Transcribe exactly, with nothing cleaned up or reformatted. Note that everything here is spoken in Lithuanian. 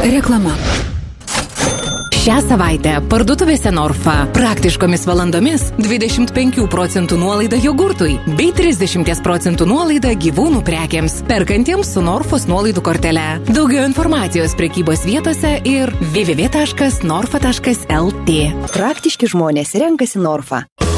Reklama. Šią savaitę parduotuvėse Norfa praktiškomis valandomis dvidešimt penkių procentų nuolaida jogurtui bei trisdešimt procentų nuolaida gyvūnų prekiams, perkantiems su Norfos nuolaidų kortele. Daugiau informacijos prekybos vietose ir w w w taškas norfa taškas l t. Praktiški žmonės renkasi Norfa.